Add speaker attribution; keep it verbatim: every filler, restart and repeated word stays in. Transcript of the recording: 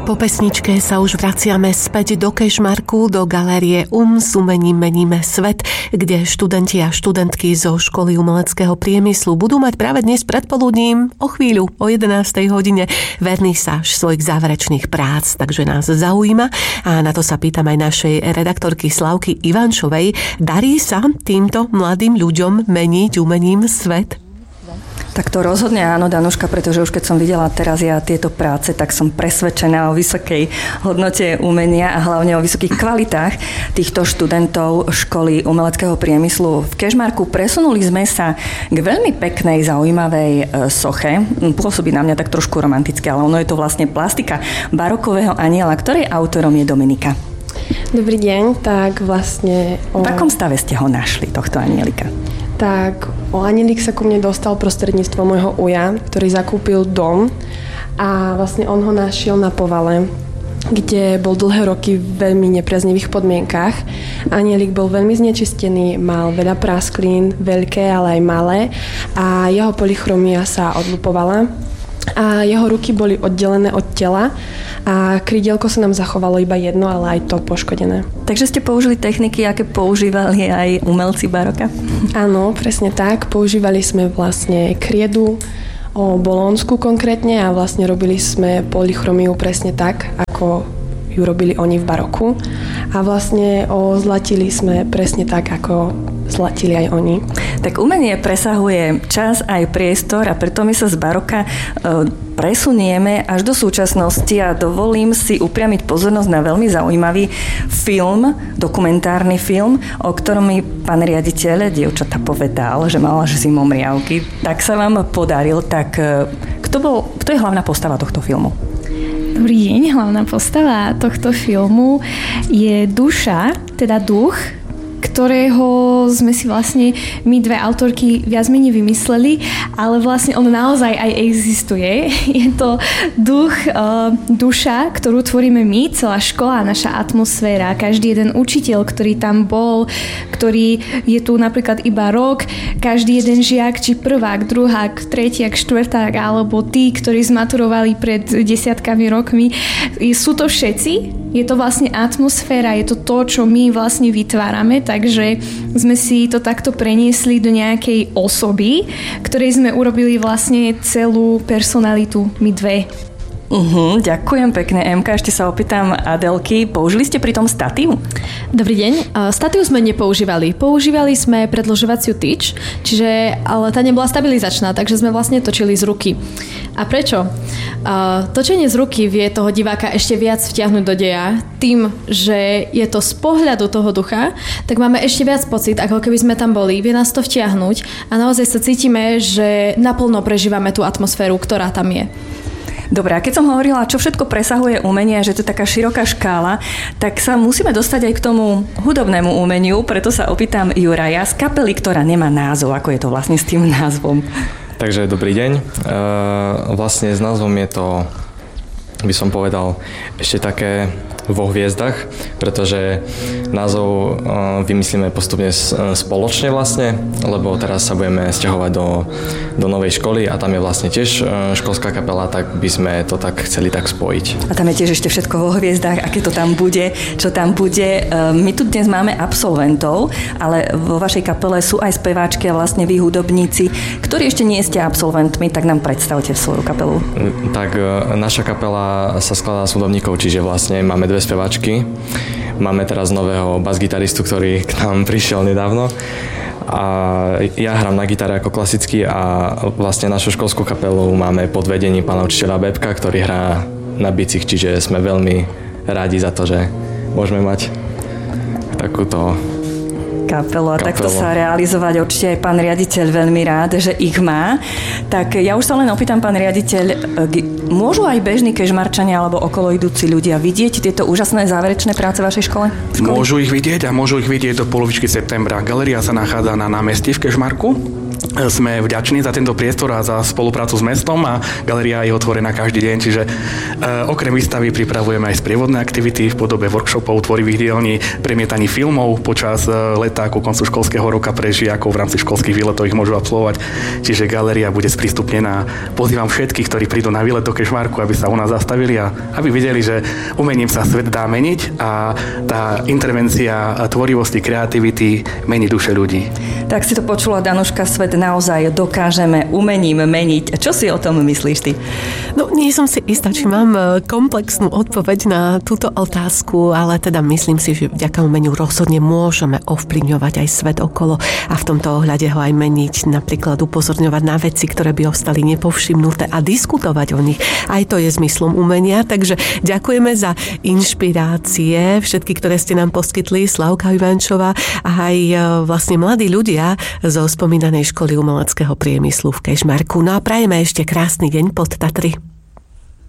Speaker 1: Po pesničke sa už vraciame späť do Kežmarku, do galérie Um s umením meníme svet, kde študenti a študentky zo školy umeleckého priemyslu budú mať práve dnes predpoludním o chvíľu, o jedenástej hodine vernisáž svojich záverečných prác, takže nás zaujíma a na to sa pýtam aj našej redaktorky Slavky Ivančovej. Darí sa týmto mladým ľuďom meniť umením svet?
Speaker 2: Tak to rozhodne áno, Danuška, pretože už keď som videla teraz ja tieto práce, tak som presvedčená o vysokej hodnote umenia a hlavne o vysokých kvalitách týchto študentov školy umeleckého priemyslu v Kežmarku. Presunuli sme sa k veľmi peknej, zaujímavej soche. Pôsobí na mňa tak trošku romanticky, ale ono je to vlastne plastika barokového aniela, ktorej autorom je Dominika.
Speaker 3: Dobrý deň, tak vlastne...
Speaker 2: O... V akom stave ste ho našli, tohto anielika?
Speaker 3: Tak o anielik sa ku mne dostal prostredníctvom môjho uja, ktorý zakúpil dom a vlastne on ho našiel na Povale, kde bol dlhé roky v veľmi nepriaznivých podmienkach. Anielik bol veľmi znečistený, mal veľa prasklín, veľké, ale aj malé a jeho polychromia sa odlupovala a jeho ruky boli oddelené od tela a krydielko sa nám zachovalo iba jedno, ale aj to poškodené.
Speaker 2: Takže ste použili techniky, aké používali aj umelci baroka?
Speaker 3: Áno, presne tak. Používali sme vlastne kriedu, o bolónsku konkrétne a vlastne robili sme polychromiu presne tak, ako ju robili oni v baroku. A vlastne ozlatili sme presne tak, ako zlatili aj oni.
Speaker 2: Tak umenie presahuje čas aj priestor a preto my sa z baroka e, presunieme až do súčasnosti a dovolím si upriamiť pozornosť na veľmi zaujímavý film, dokumentárny film, o ktorom mi pán riaditeľ, dievčatá, povedal, že mal až zimomriavky. Tak sa vám podaril. Tak kto bol, kto je hlavná postava tohto filmu?
Speaker 4: Dobrý deň, hlavná postava tohto filmu je duša, teda duch, ktorého sme si vlastne my dve autorky viac menej vymysleli, ale vlastne on naozaj aj existuje. Je to duch, duša, ktorú tvoríme my, celá škola, naša atmosféra, každý jeden učiteľ, ktorý tam bol, ktorý je tu napríklad iba rok, každý jeden žiak, či prvák, druhák, tretiak, štvrták, alebo tí, ktorí zmaturovali pred desiatkami rokmi, sú to všetci. Je to vlastne atmosféra, je to to, čo my vlastne vytvárame, takže sme si to takto preniesli do nejakej osoby, ktorej sme urobili vlastne celú personalitu, my dve.
Speaker 2: Uh-huh, ďakujem pekne, Emka. Ešte sa opýtam Adelky, použili ste pri tom statív?
Speaker 5: Dobrý deň. Statív sme nepoužívali. Používali sme predĺžovaciu tyč, čiže, ale tá nebola stabilizačná, takže sme vlastne točili z ruky. A prečo? Uh, točenie z ruky vie toho diváka ešte viac vtiahnuť do deja. Tým, že je to z pohľadu toho ducha, tak máme ešte viac pocit, ako keby sme tam boli. Vie nás to vtiahnuť a naozaj sa cítime, že naplno prežívame tú atmosféru, ktorá tam je.
Speaker 2: Dobre, a keď som hovorila, čo všetko presahuje umenie, že to je taká široká škála, tak sa musíme dostať aj k tomu hudobnému umeniu, preto sa opýtam Juraja z kapely, ktorá nemá názov. Ako je to vlastne s tým názvom?
Speaker 6: Takže dobrý deň. E, vlastne s názvom je to, by som povedal, ešte také vo hviezdach, pretože názov vymyslíme postupne spoločne vlastne, lebo teraz sa budeme sťahovať do, do novej školy a tam je vlastne tiež školská kapela, tak by sme to tak chceli tak spojiť.
Speaker 2: A tam je tiež ešte všetko vo hviezdach, aké to tam bude, čo tam bude. My tu dnes máme absolventov, ale vo vašej kapele sú aj speváčky a vlastne vy hudobníci, ktorí ešte nie ste absolventmi, tak nám predstavte svoju kapelu.
Speaker 6: Tak naša kapela sa skladá z hudobníkov, čiže vlastne máme dve speváčky. Máme teraz nového basgitaristu, ktorý k nám prišiel nedávno. A ja hrám na gitare ako klasický a vlastne našu školskú kapelu máme pod vedením pána učiteľa Bebka, ktorý hrá na bicích, čiže sme veľmi rádi za to, že môžeme mať takúto
Speaker 2: kapelu a takto sa realizovať určite aj pán riaditeľ veľmi rád, že ich má. Tak ja už sa len opýtam, pán riaditeľ, môžu aj bežní kežmarčania alebo okolo idúci ľudia vidieť tieto úžasné záverečné práce vašej škole? Školy?
Speaker 7: Môžu ich vidieť a môžu ich vidieť do polovičky septembra. Galéria sa nachádza na námestí v Kežmarku. sme vďační za tento priestor a za spoluprácu s mestom a galéria je otvorená každý deň, čiže uh, okrem výstavy pripravujeme aj sprievodné aktivity v podobe workshopov, tvorivých dielní, premietaní filmov počas uh, leta ku koncu školského roka pre žiakov v rámci školských výletov ich môžu absolvovať. Čiže galéria bude sprístupnená. Pozývam všetkých, ktorí prídu na výlet do Kežmarku, aby sa u nás zastavili a aby videli, že umením sa svet dá meniť a tá intervencia tvorivosti, kreativity mení duše ľudí.
Speaker 2: Tak si to počula, Danuška, svet naozaj dokážeme umením meniť. Čo si o tom myslíš ty?
Speaker 1: No, nie som si istá, či mám komplexnú odpoveď na túto otázku, ale teda myslím si, že vďaka umeniu rozhodne môžeme ovplyvňovať aj svet okolo a v tomto ohľade ho aj meniť, napríklad upozorňovať na veci, ktoré by ostali nepovšimnuté a diskutovať o nich. Aj to je zmyslom umenia, takže ďakujeme za inšpirácie, všetky, ktoré ste nám poskytli, Slavka Ivančová a aj vlastne mladí ľudia zo spomínanej školy umeleckého priemyslu v Kežmarku. No a prajeme ešte krásny deň pod Tatry.